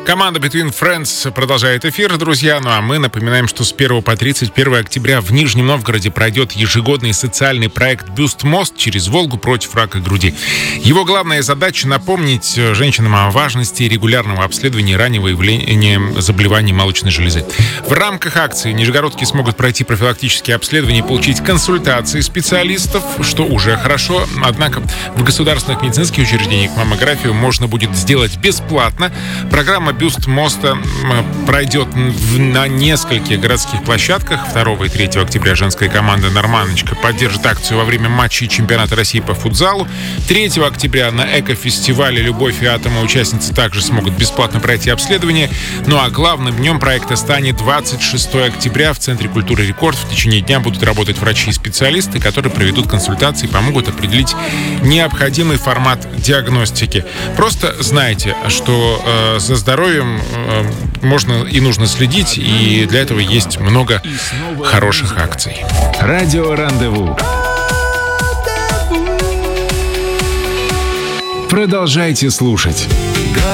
Команда Between Friends продолжает эфир, друзья. Ну а мы напоминаем, что с 1 по 31 октября в Нижнем Новгороде пройдет ежегодный социальный проект «Бюст-мост через Волгу против рака груди». Его главная задача — напомнить женщинам о важности регулярного обследования раннего выявления заболеваний молочной железы. В рамках акции нижегородки смогут пройти профилактические обследования и получить консультации специалистов, что уже хорошо. Однако в государственных медицинских учреждениях маммографию можно будет сделать бесплатно. Программа «Бюст-моста» пройдет на нескольких городских площадках. 2 и 3 октября женская команда «Норманочка» поддержит акцию во время матчей чемпионата России по футзалу. 3 октября на эко-фестивале «Любовь и атомы» участницы также смогут бесплатно пройти обследование. Ну а главным днем проекта станет 26 октября. В Центре культуры «Рекорд» в течение дня будут работать врачи и специалисты, которые проведут консультации и помогут определить необходимый формат диагностики. Просто знайте, что за здоровьем можно и нужно следить, и для этого есть много хороших акций. Радио Рандеву. Продолжайте слушать.